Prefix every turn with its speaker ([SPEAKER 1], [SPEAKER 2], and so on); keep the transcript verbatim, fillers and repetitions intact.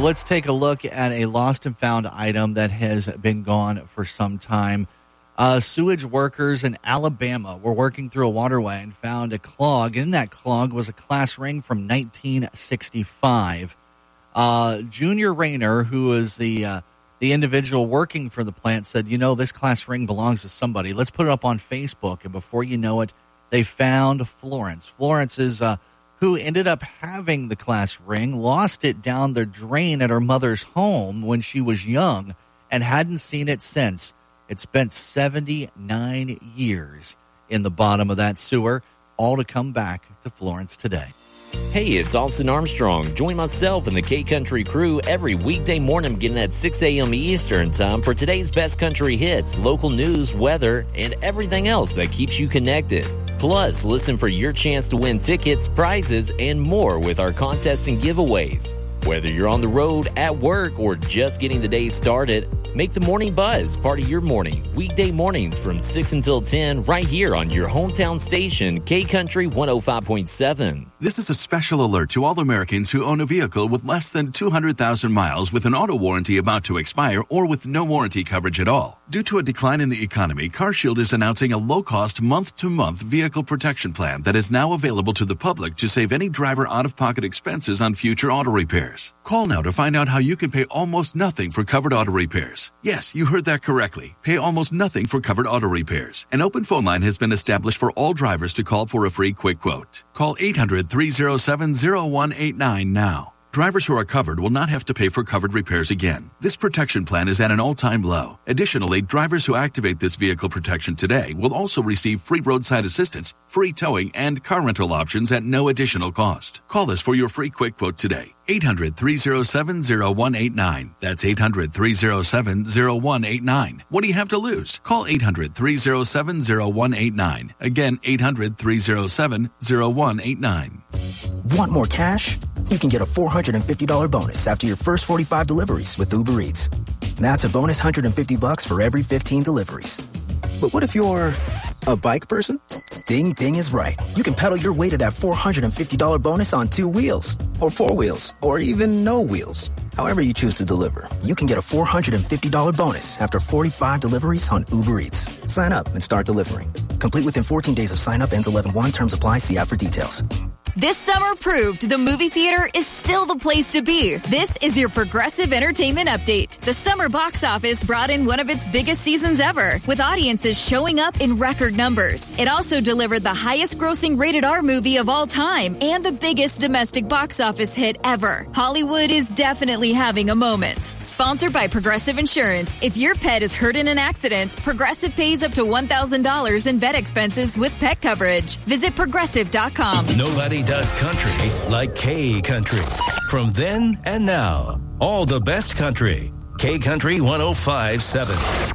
[SPEAKER 1] let's take a look at a lost and found item that has been gone for some time. Uh, sewage workers in Alabama were working through a waterway and found a clog. In that clog was a class ring from nineteen sixty-five. Uh, Junior Rayner, who is the uh, the individual working for the plant, said, you know, this class ring belongs to somebody. Let's put it up on Facebook. And before you know it, they found Florence. Florence is uh, who ended up having the class ring, lost it down the drain at her mother's home when she was young and hadn't seen it since. It spent seventy-nine years in the bottom of that sewer, all to come back to Florence today.
[SPEAKER 2] Hey, it's Austin Armstrong. Join myself and the K-Country crew every weekday morning beginning at six a.m. Eastern Time for today's best country hits, local news, weather, and everything else that keeps you connected. Plus, listen for your chance to win tickets, prizes, and more with our contests and giveaways. Whether you're on the road, at work, or just getting the day started, make the Morning Buzz part of your morning. Weekday mornings from six until ten right here on your hometown station, K-Country one oh five point seven.
[SPEAKER 3] This is a special alert to all Americans who own a vehicle with less than two hundred thousand miles with an auto warranty about to expire or with no warranty coverage at all. Due to a decline in the economy, CarShield is announcing a low-cost month-to-month vehicle protection plan that is now available to the public to save any driver out-of-pocket expenses on future auto repairs. Call now to find out how you can pay almost nothing for covered auto repairs. Yes, you heard that correctly. Pay almost nothing for covered auto repairs. An open phone line has been established for all drivers to call for a free quick quote. Call eight hundred, three oh seven, oh one eight nine now. Drivers who are covered will not have to pay for covered repairs again. This protection plan is at an all-time low. Additionally, drivers who activate this vehicle protection today will also receive free roadside assistance, free towing, and car rental options at no additional cost. Call us for your free quick quote today. eight hundred, three oh seven, oh one eight nine. That's eight hundred, three oh seven, oh one eight nine. What do you have to lose? Call eight hundred, three oh seven, oh one eight nine. Again, eight hundred, three oh seven, oh one eight nine.
[SPEAKER 4] Want more cash? You can get a four hundred fifty dollars bonus after your first forty-five deliveries with Uber Eats. That's a bonus one hundred fifty bucks for every fifteen deliveries. But what if you're a bike person? Ding Ding is right. You can pedal your way to that four hundred fifty dollars bonus on two wheels, or four wheels, or even no wheels. However you choose to deliver, you can get a four hundred fifty dollars bonus after forty-five deliveries on Uber Eats. Sign up and start delivering. Complete within fourteen days of sign up. Ends eleven one. Terms apply. See app for details.
[SPEAKER 5] This summer proved the movie theater is still the place to be. This is your Progressive Entertainment Update. The summer box office brought in one of its biggest seasons ever, with audiences showing up in record numbers. It also delivered the highest grossing rated R movie of all time and the biggest domestic box office hit ever. Hollywood is definitely having a moment. Sponsored by Progressive Insurance. If your pet is hurt in an accident, Progressive pays up to one thousand dollars in vet expenses with pet coverage. Visit progressive dot com.
[SPEAKER 6] Nobody does country like K-Country. From then and now, all the best country. K-Country one oh five point seven.